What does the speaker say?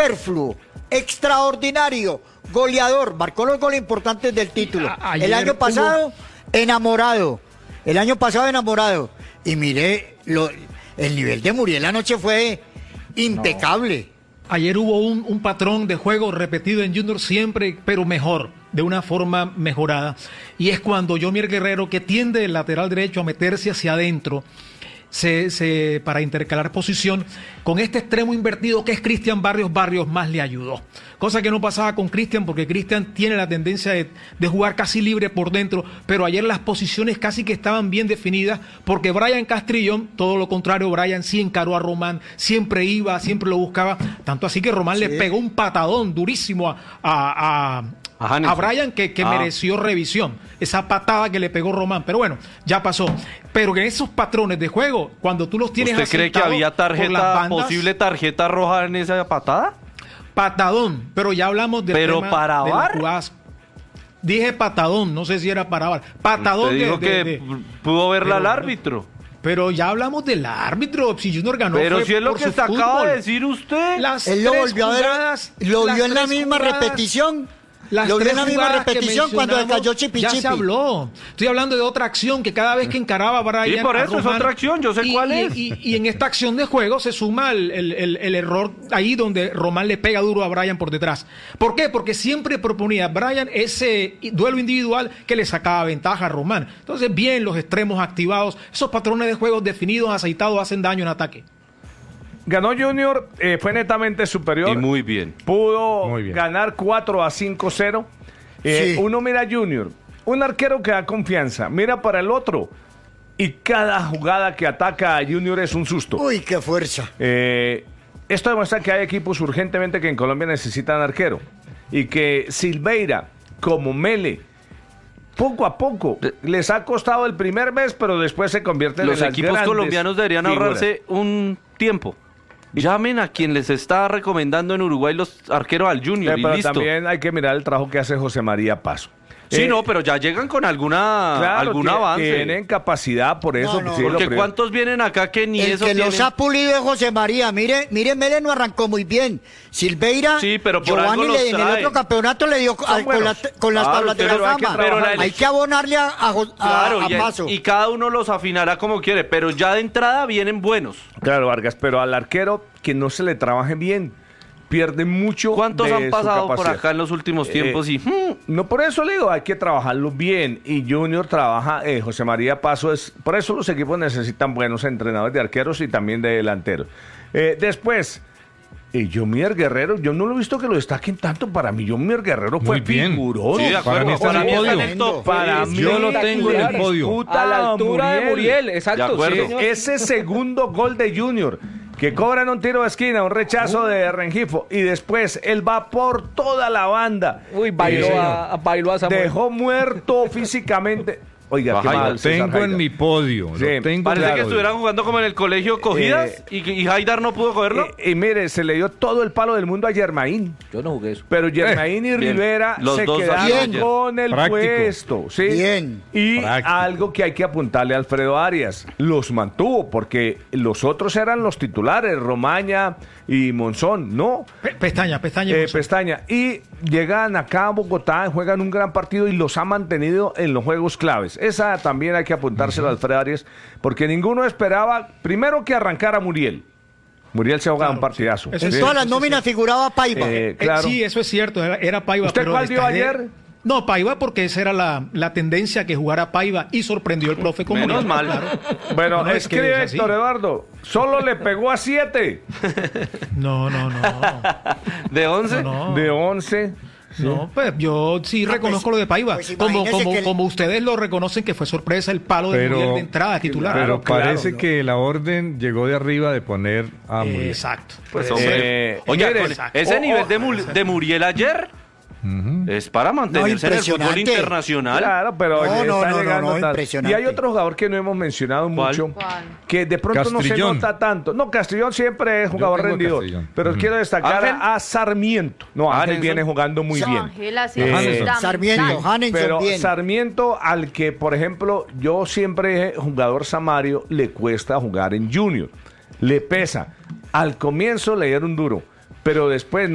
superfluo, extraordinario, goleador, marcó los goles importantes del título. El año pasado, enamorado. Y mire, el nivel de Muriel anoche fue impecable. Ayer hubo un patrón de juego repetido en Junior siempre, pero mejor, de una forma mejorada. Y es cuando Yomier Guerrero, que tiende el lateral derecho a meterse hacia adentro, para intercalar posición, con este extremo invertido que es Cristian Barrios más le ayudó. Cosa que no pasaba con Cristian, porque Cristian tiene la tendencia de jugar casi libre por dentro, pero ayer las posiciones casi que estaban bien definidas, porque Brian Castrillón, todo lo contrario, Brian sí encaró a Román, siempre iba, siempre lo buscaba, tanto así que Román le pegó un patadón durísimo a Brian que mereció revisión, esa patada que le pegó Román, pero bueno, ya pasó. Pero que esos patrones de juego, cuando tú los tienes ¿Usted cree que había posible tarjeta roja en esa patada? Patadón, pero ya hablamos del ¿Pero tema para de VAR? las jugadas. Dije patadón, no sé si era para VAR. Patadón. Usted dijo que pudo verla al árbitro. Pero ya hablamos del árbitro, si Junior ganó. Pero fue si es lo por que su se acaba fútbol. de decir usted. Él lo volvió a ver, lo vio en la misma repetición. Lo vio en la misma repetición cuando le cayó Chipi Ya Chipi. se habló. Estoy hablando de otra acción que cada vez que encaraba Brian. Y por eso a Román, es otra acción, yo sé cuál es. Y en esta acción de juego se suma el error ahí donde Román le pega duro a Brian por detrás. ¿Por qué? Porque siempre proponía Brian ese duelo individual que le sacaba ventaja a Román. Entonces, bien, los extremos activados, esos patrones de juego definidos, aceitados, hacen daño en ataque. Ganó Junior, fue netamente superior. Y muy bien. Pudo ganar 4-5-0. Sí. Uno mira a Junior, un arquero que da confianza, mira para el otro. Y cada jugada que ataca a Junior es un susto. Uy, qué fuerza. Esto demuestra que hay equipos urgentemente que en Colombia necesitan arquero. Y que Silveira, como Mele, poco a poco les ha costado el primer mes, pero después se convierten en las grandes. Los equipos colombianos deberían ahorrarse un tiempo. Llamen a quien les está recomendando en Uruguay los arqueros al Junior y pero listo. también hay que mirar el trabajo que hace José María Paso. Sí, no, pero ya llegan con algún avance. Tienen capacidad, por eso. No, sí, porque ¿cuántos vienen acá que ni el eso que tienen? los ha pulido es José María. Mire, Mele no arrancó muy bien. Silveira, Sí, pero por algo Giovanni los en el trae. otro campeonato le dio con las tablas de la fama. Hay que abonarle a Paso. Y cada uno los afinará como quiere, pero ya de entrada vienen buenos. Claro, Vargas, pero al arquero que no se le trabaje bien, pierde mucho. ¿Cuántos de han su pasado por capacidad. acá en los últimos tiempos? No, por eso le digo, hay que trabajarlo bien. Y Junior trabaja, José María Paso es. Por eso los equipos necesitan buenos entrenadores de arqueros y también de delanteros. Después, Yomier Guerrero, yo no lo he visto que lo destaquen tanto. Para mí, Yomier Guerrero fue figurón. Sí, de acuerdo. Para mí está en el top. Para mí, yo lo tengo en el podio. A la altura de Muriel, exacto. De acuerdo. Sí, ese segundo gol de Junior, que cobran un tiro de esquina, un rechazo de Rengifo, y después él va por toda la banda. Uy, bailó a Samuel. Dejó muerto físicamente. Oiga, qué mal. Lo tengo en mi podio. Sí, Parece que estuvieran jugando como en el colegio cogidas y Haidar no pudo cogerlo. Y mire, se le dio todo el palo del mundo a Germain. Yo no jugué eso. Pero Germain y bien. Rivera Los se dos quedaron bien. con el Práctico. puesto. ¿Sí? Bien. Y Práctico. algo que hay que apuntarle a Alfredo Arias. Los mantuvo porque los otros eran los titulares, Romaña y Monzón. No. Pestaña. Pestaña. Y llegan acá a Bogotá, juegan un gran partido y los ha mantenido en los juegos claves. Esa también hay que apuntárselo a Alfredo Arias, porque ninguno esperaba, primero, que arrancara Muriel. Muriel se jugaba un partidazo. Eso En sí. todas las nóminas figuraba Paiva. Claro. Sí, eso es cierto, era Paiva. ¿Usted pero cuál vio ayer? No, Paiva, porque esa era la tendencia que jugara Paiva y sorprendió el profe con Menos Muriel, mal. claro. Bueno, No, es que escribe es así. Héctor Eduardo, solo le pegó a 7 No. ¿De 11? No. de 11. No, pues yo sí reconozco lo de Paiva. pues como imagínese que como ustedes lo reconocen que fue sorpresa el palo de Muriel de entrada titular. Pero Claro, parece claro. que la orden llegó de arriba de poner a Muriel. Exacto. Pues Puede ser. hombre. Oiga, mire, con exacto. ese nivel de Muriel ayer es para mantenerse en el fútbol impresionante. internacional. Claro, pero está llegando tal. impresionante. Y hay otro jugador que no hemos mencionado mucho, que de pronto no se Castrillón. nota tanto. No, Castrillón siempre es jugador tengo a rendidor, Castrillón. pero quiero destacar ¿Ángel? a Sarmiento. No, Ángel Hanson. viene jugando muy bien. Ángela, sí, Sarmiento, Hanson Pero bien. Sarmiento, al que, por ejemplo, yo siempre, jugador Samario, le cuesta jugar en Junior. Le pesa. Al comienzo le dieron duro, pero después